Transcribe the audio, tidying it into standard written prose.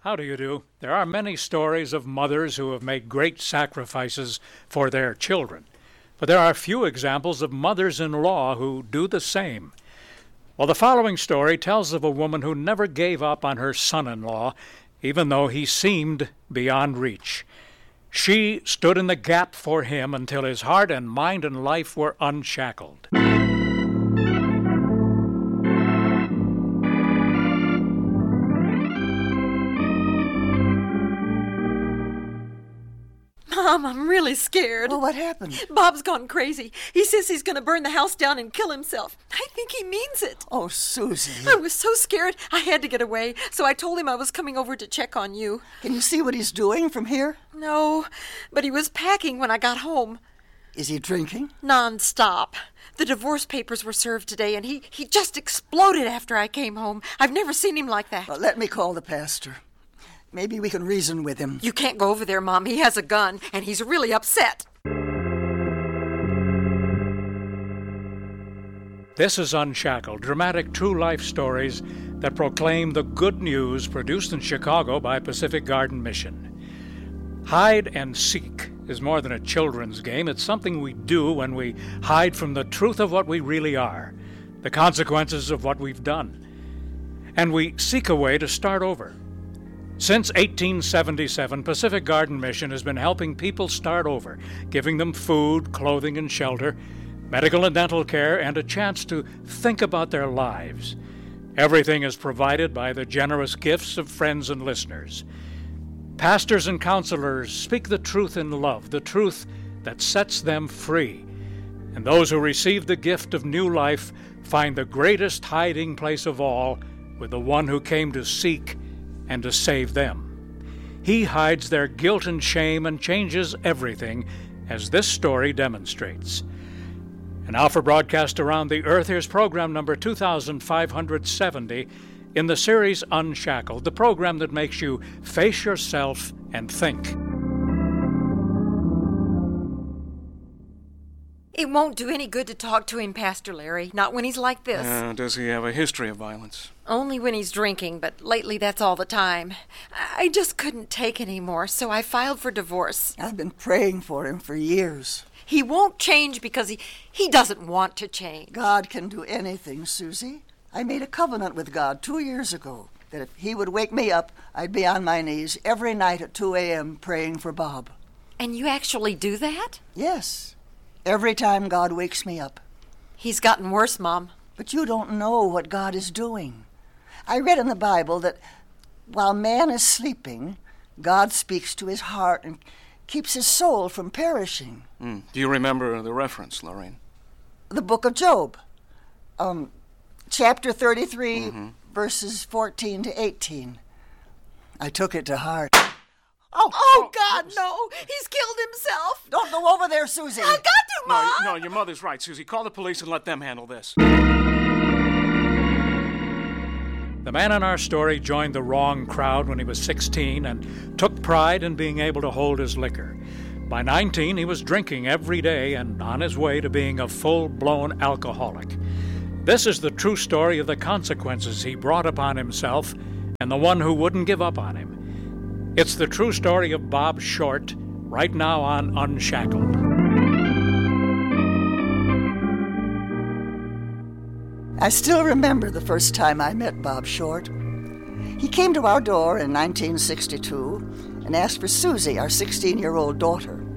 How do you do? There are many stories of mothers who have made great sacrifices for their children, but there are few examples of mothers-in-law who do the same. Well, the following story tells of a woman who never gave up on her son-in-law, even though he seemed beyond reach. She stood in the gap for him until his heart and mind and life were unshackled. Mom, I'm really scared. Oh, what happened? Bob's gone crazy. He says he's going to burn the house down and kill himself. I think he means it. Oh, Susie. I was so scared I had to get away, so I told him I was coming over to check on you. Can you see what he's doing from here? No, but he was packing when I got home. Is he drinking? Non-stop. The divorce papers were served today, and he just exploded after I came home. I've never seen him like that. Well, let me call the pastor. Maybe we can reason with him. You can't go over there, Mom. He has a gun, and he's really upset. This is Unshackled, dramatic true life stories that proclaim the good news produced in Chicago by Pacific Garden Mission. Hide and seek is more than a children's game. It's something we do when we hide from the truth of what we really are, the consequences of what we've done. And we seek a way to start over. Since 1877, Pacific Garden Mission has been helping people start over, giving them food, clothing, and shelter, medical and dental care, and a chance to think about their lives. Everything is provided by the generous gifts of friends and listeners. Pastors and counselors speak the truth in love, the truth that sets them free. And those who receive the gift of new life find the greatest hiding place of all with the one who came to seek and to save them. He hides their guilt and shame and changes everything, as this story demonstrates. And now for broadcast around the earth, here's program number 2570 in the series Unshackled, the program that makes you face yourself and think. It won't do any good to talk to him, Pastor Larry, not when he's like this. Does he have a history of violence? Only when he's drinking, but lately that's all the time. I just couldn't take any more, so I filed for divorce. I've been praying for him for years. He won't change because he doesn't want to change. God can do anything, Susie. I made a covenant with God 2 years ago that if he would wake me up, I'd be on my knees every night at 2 a.m. praying for Bob. And you actually do that? Yes. Every time God wakes me up. He's gotten worse, Mom. But you don't know what God is doing. I read in the Bible that while man is sleeping, God speaks to his heart and keeps his soul from perishing. Do you remember the reference, Lorraine? The book of Job. Chapter 33, verses 14 to 18. I took it to heart. Oh, God, no! He's killed himself! Don't go over there, Susie! I've got to, Mom! No, your mother's right, Susie. Call the police and let them handle this. The man in our story joined the wrong crowd when he was 16 and took pride in being able to hold his liquor. By 19, he was drinking every day and on his way to being a full-blown alcoholic. This is the true story of the consequences he brought upon himself and the one who wouldn't give up on him. It's the true story of Bob Short, right now on Unshackled. I still remember the first time I met Bob Short. He came to our door in 1962 and asked for Susie, our 16-year-old daughter.